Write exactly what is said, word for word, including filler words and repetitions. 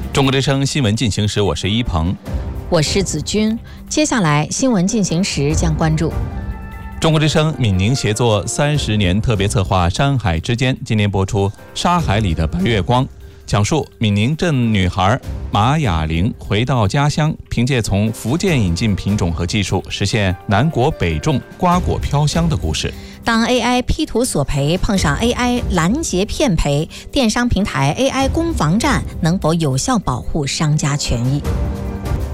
中国之声新闻进行时，我是一鹏， 我是子君。接下来新闻进行时将关注中国之声闽宁协作三十年特别策划《山海之间》，今年播出《沙海里的白月光》，讲述闽宁镇女孩马雅玲回到家乡，凭借从福建引进品种和技术，实现南国北种、瓜果飘香的故事。 当 A I 批图索赔碰上 A I 拦截骗赔，电商平台 A I 攻防战能否有效保护商家权益？